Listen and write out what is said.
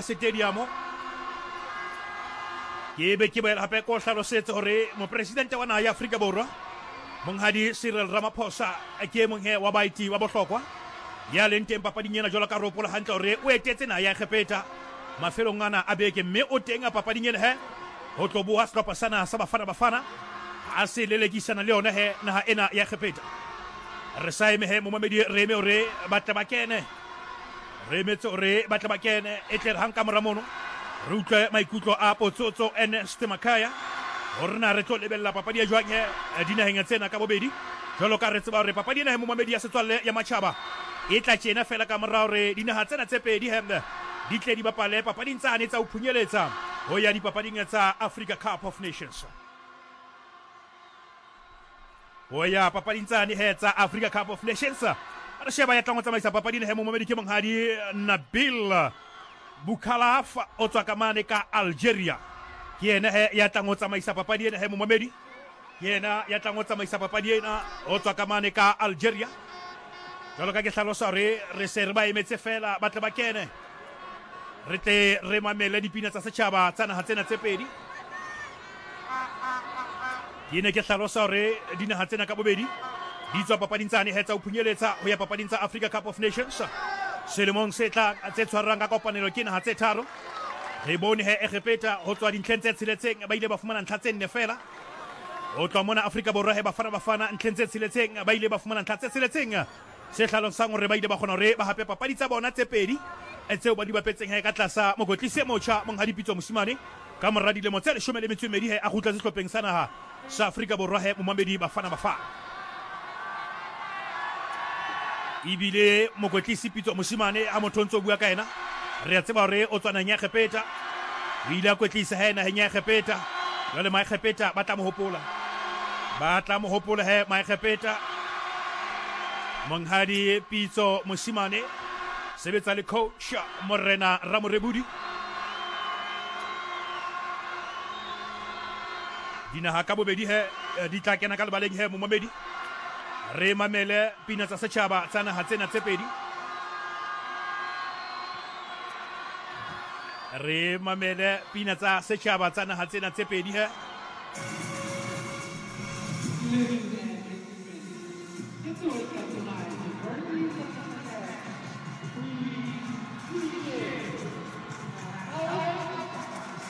stadium ke be ke ba hape ko hlalosetse hore mo president wa naha ya Afrika Borwa monghadi Cyril Ramaphosa ke mong he wa baiti wa bohlokwa ya leng teng papading ena jwalo ka ropola hantle hore o etetse naha ya Egepeta mafelong ana a beke mme o teng a papading ena he ho tlo bua sehlopha sana sa Bafana a se lelekisana le yona he naha ena ya Egepeta re saime he momamedi reme ore batla ba kene remetse ore batla ba kene etle hang ka mora mono re utlwe maikutlo a Potsotso Ernest Makaya horna re tlo lebella papadi ya jwang he dinaheng tsena ka bobedi jwalo ka re tseba hore papadi ena he momamedi ya setswalle ya matjhaba e tla tjena fela ka mora hore dinaha tsena tse pedi he di tle di bapale papading tsane tsa ho phunyeletsa ho ya dipapading tsa Africa Cup of Nations ho ya papading tsane he tsa Africa Cup of Nations re sheba ya tlang ho tsamaisa papading he momamedi ke monghadi Nabil Boukhalafa o tswa ka mane ka Algeria ke ena he ya tlang ho tsamaisa papadi ena he momamedi ke ena ya tlang ho tsamaisa papadi ena o tswa ka mane ka Algeria jwalo ka ke hlalosa hore re se re ba emetse fela ba tle ba kene re tle re mamele dipina tsa setjhaba tsa naha tsena tse pedi ke ne ke hlalosa hore dinaha tsena ka bobedi di tswa papading tsane he tsa ho phunyeletsa ho ya papading tsa Africa Cup of Nations selemong se tlang tse tshwarang ka kopanelo ke naha tse tharo re bone he Egepeta ho tswa dintlheng tse tsheletseng ba ile ba fumana ntlha tse nne fela ho tswa mona Afrika Borwa he Bafana ntlheng tse tsheletseng ba ile ba fumana ntlha tse tsheletseng se hlalosang hore ba ile ba kgona hore ba hape papadi tsa bona tse pedi tseo ba di bapetseng he ka tlasa mokotlisi motjha monghadi Pitso Mosimane ka mora dilemo tse 12 he a kgutla sehlopheng sa naha sa Afrika Borwa he momamedi Bafana ibile mokotlisi Pitso Mosimane a mothontso bua ka ena re a tseba hore o tswana nya Egepeta o ile a kwetlisa he naheng ya Egepeta jwale ma Egepeta ba tla mo hopola he ma Egepeta monghadi Pitso Mosimane sebetsa le coach Morena Ramorebudi dinaha ka bobedi he di tla kena ka lebaleng he momamedi re mamele pina tsa setjhaba tsa naha tsena tse pedi re mamele pina tsa setjhaba tsa naha tsena tse pedi he